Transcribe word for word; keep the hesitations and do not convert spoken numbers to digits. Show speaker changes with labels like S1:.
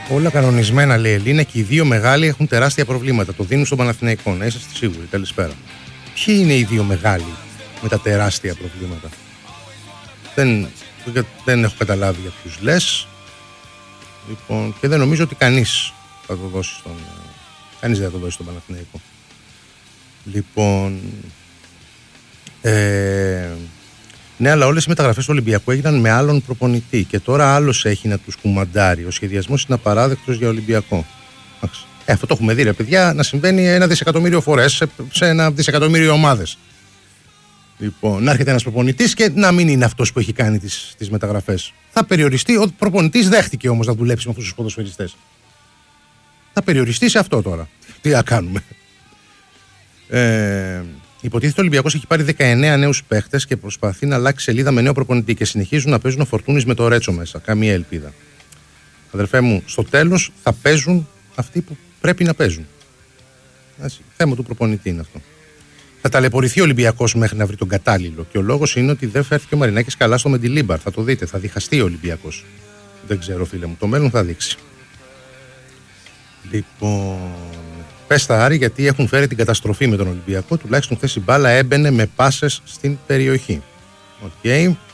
S1: Όλα κανονισμένα, λέει η Ελίνα, και οι δύο μεγάλοι έχουν τεράστια προβλήματα. Το δίνουν στον Παναθηναϊκό. Να είσαστε σίγουροι. Καλησπέρα. Ποιοι είναι οι δύο μεγάλοι με τα τεράστια προβλήματα? Δεν, δεν έχω καταλάβει για ποιους λες. Λοιπόν, και δεν νομίζω ότι κανείς θα το δώσει στον, κανείς δεν θα το δώσει στον Παναθηναϊκό. Λοιπόν, ε, ναι, αλλά όλες οι μεταγραφές του Ολυμπιακού έγιναν με άλλον προπονητή και τώρα άλλος έχει να τους κουμαντάρει. Ο σχεδιασμός είναι απαράδεκτος για Ολυμπιακό. Ε, αυτό το έχουμε δει, ρε παιδιά, να συμβαίνει ένα δισεκατομμύριο φορές σε, σε ένα δισεκατομμύριο ομάδες. Λοιπόν, να έρχεται ένας προπονητής και να μην είναι αυτός που έχει κάνει τις, τις μεταγραφές. Θα περιοριστεί, ο προπονητής δέχτηκε όμως να δουλέψει με αυτούς τους ποδοσφαιριστές. Θα περιοριστεί σε αυτό τώρα. Τι θα κάνουμε. Ε, υποτίθεται ο Ολυμπιακός έχει πάρει δεκαεννέα νέους παίχτες και προσπαθεί να αλλάξει σελίδα με νέο προπονητή και συνεχίζουν να παίζουν ο Φορτούνης με το Ρέτσο μέσα. Καμία ελπίδα. Αδερφέ μου, στο τέλος θα παίζουν αυτοί που πρέπει να παίζουν. Έτσι, θέμα του προπονητή είναι αυτό. Θα ταλαιπωρηθεί ο Ολυμπιακός μέχρι να βρει τον κατάλληλο. Και ο λόγος είναι ότι δεν φέρθηκε ο Μαρινάκης καλά στο Μεντιλίμπαρ. Θα το δείτε, θα διχαστεί ο Ολυμπιακός. Δεν ξέρω, φίλε μου, το μέλλον θα δείξει. Λοιπόν, πες τα Άρη, γιατί έχουν φέρει την καταστροφή με τον Ολυμπιακό. Τουλάχιστον χθες η μπάλα έμπαινε με πάσες στην περιοχή. Οκ. Okay.